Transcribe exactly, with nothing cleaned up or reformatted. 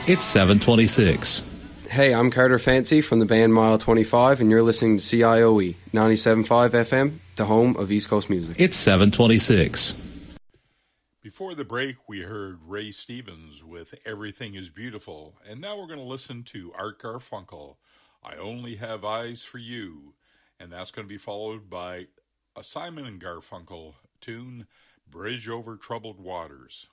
It's seven twenty-six. Hey, I'm Carter Fancy from the band Mile twenty-five, and you're listening to C I O E ninety-seven point five F M, the home of East Coast music. It's seven twenty-six. Before the break, we heard Ray Stevens with Everything is Beautiful, and now we're going to listen to Art Garfunkel, I Only Have Eyes for You, and that's going to be followed by a Simon and Garfunkel tune, Bridge Over Troubled Waters.